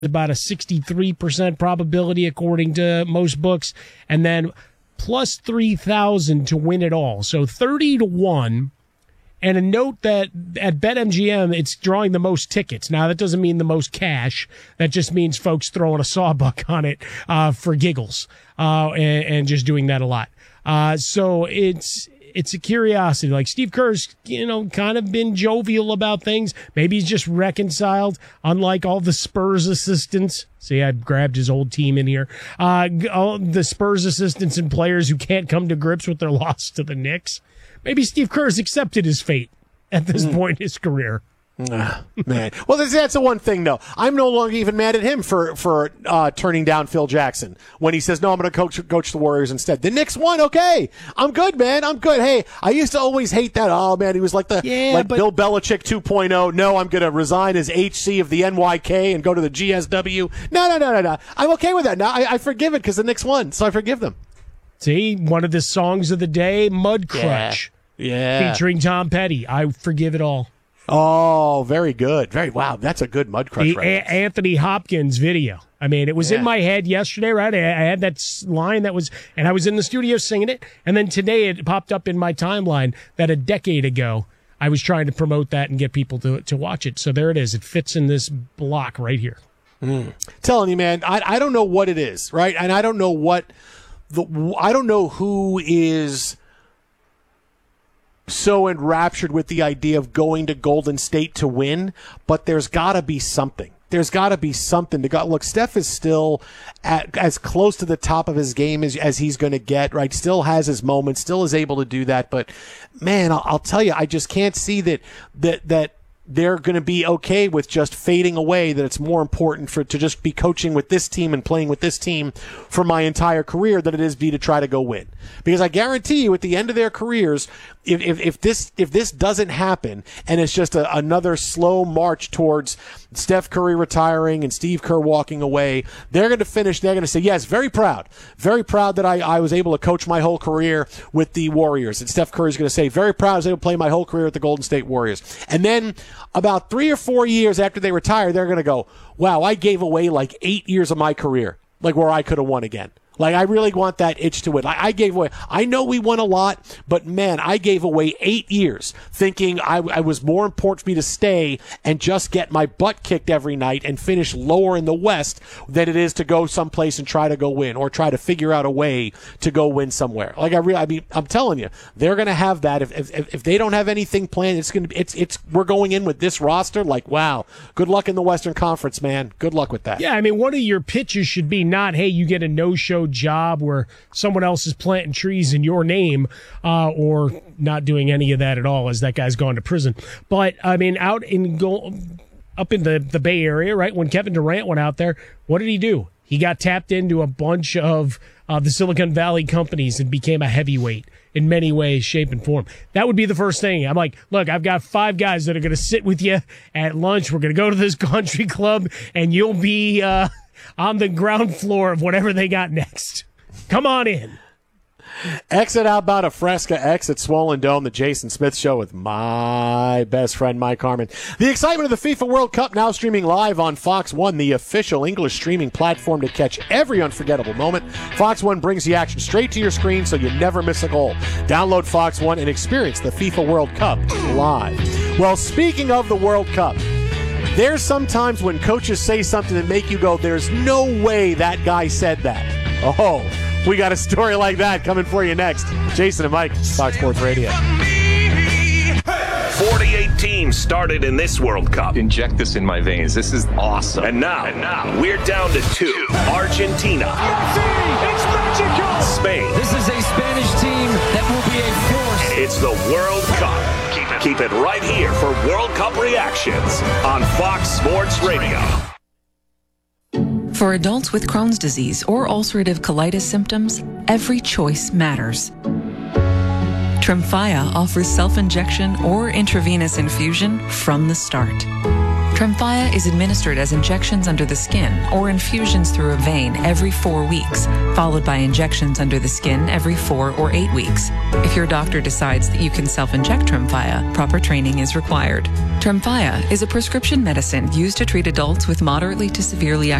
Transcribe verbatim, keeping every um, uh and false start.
about a sixty-three percent probability according to most books, and then plus three thousand to win it all. So thirty to one. And a note that at BetMGM, it's drawing the most tickets. Now, that doesn't mean the most cash. That just means folks throwing a sawbuck on it uh, for giggles uh, and, and just doing that a lot. Uh, so it's it's a curiosity. Like Steve Kerr's, you know, kind of been jovial about things. Maybe he's just reconciled, unlike all the Spurs assistants. See, I grabbed his old team in here. Uh, all the Spurs assistants and players who can't come to grips with their loss to the Knicks. Maybe Steve Kerr's accepted his fate at this mm. point in his career. Ah, man. Well, that's, that's the one thing, though. I'm no longer even mad at him for, for uh, turning down Phil Jackson when he says, no, I'm going to coach coach the Warriors instead. The Knicks won. Okay. I'm good, man. I'm good. Hey, I used to always hate that. Oh, man, he was like the yeah, like but- Bill Belichick two point oh. No, I'm going to resign as H C of the N Y K and go to the G S W. No, no, no, no, no. I'm okay with that. Now I, I forgive it because the Knicks won, so I forgive them. See, one of the songs of the day, Mud Crutch. Yeah. yeah. Featuring Tom Petty. I forgive it all. Oh, very good. Very wow. That's a good Mud Crutch The reference. A- Anthony Hopkins video. I mean, it was yeah. in my head yesterday, right? I, I had that line that was, and I was in the studio singing it. And then today it popped up in my timeline that a decade ago I was trying to promote that and get people to, to watch it. So there it is. It fits in this block right here. Mm. Telling you, man, I, I don't know what it is, right? And I don't know what the, I don't know who is so enraptured with the idea of going to Golden State to win, but there's got to be something. There's got to be something to go. Look, Steph is still at, as close to the top of his game as, as he's going to get, right? Still has his moments, still is able to do that. But, man, I'll, I'll tell you, I just can't see that that that they're going to be okay with just fading away, that it's more important for to just be coaching with this team and playing with this team for my entire career than it is be to try to go win. Because I guarantee you at the end of their careers, if if, if this if this doesn't happen and it's just a, another slow march towards Steph Curry retiring and Steve Kerr walking away, they're going to finish, they're going to say, yes, very proud. Very proud that I, I was able to coach my whole career with the Warriors. And Steph Curry's going to say, very proud I was able to play my whole career with the Golden State Warriors. And then about three or four years after they retire, they're going to go, wow, I gave away like eight years of my career, like where I could have won again. Like, I really want that itch to win. Like, I gave away, I know we won a lot, but man, I gave away eight years thinking I, I was more important for me to stay and just get my butt kicked every night and finish lower in the West than it is to go someplace and try to go win or try to figure out a way to go win somewhere. Like, I really, I mean, I'm telling you, they're going to have that. If, if, if they don't have anything planned, it's going to be, it's, it's, we're going in with this roster. Like, wow, good luck in the Western Conference, man. Good luck with that. Yeah. I mean, one of your pitches should be not, hey, you get a no-show job where someone else is planting trees in your name, uh, or not doing any of that at all, as that guy's gone to prison. But I mean, out in go up in the, the Bay Area, right? When Kevin Durant went out there, what did he do? He got tapped into a bunch of uh, the Silicon Valley companies and became a heavyweight in many ways, shape, and form. That would be the first thing. I'm like, look, I've got five guys that are going to sit with you at lunch. We're going to go to this country club, and you'll be uh, on the ground floor of whatever they got next. Come on in. Exit Outbound of Fresca, exit Swollen Dome, the Jason Smith Show with my best friend, Mike Harmon. The excitement of the FIFA World Cup now streaming live on Fox One, the official English streaming platform to catch every unforgettable moment. Fox One brings the action straight to your screen so you never miss a goal. Download Fox One and experience the FIFA World Cup live. Well, speaking of the World Cup, there's sometimes when coaches say something that make you go, there's no way that guy said that. Oh, we got a story like that coming for you next. Jason and Mike, Fox Sports Radio. forty-eight teams started in this World Cup. Inject this in my veins. This is awesome. And now, and now we're down to two. Argentina. It's magical. Spain. This is a Spanish team that will be a force. It's the World Cup. Keep it, keep it right here for World Cup reactions on Fox Sports Radio. For adults with Crohn's disease or ulcerative colitis symptoms, every choice matters. Tremfya offers self-injection or intravenous infusion from the start. Tremfya is administered as injections under the skin or infusions through a vein every four weeks, followed by injections under the skin every four or eight weeks. If your doctor decides that you can self-inject Tremfya, proper training is required. Tremfya is a prescription medicine used to treat adults with moderately to severely